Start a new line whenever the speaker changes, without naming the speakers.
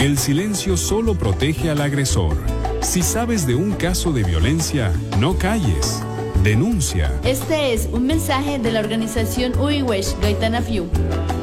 El silencio solo protege al agresor. Si sabes de un caso de violencia, no calles. Denuncia.
Este es un mensaje de la organización Uiwesh Gaitana Fiu.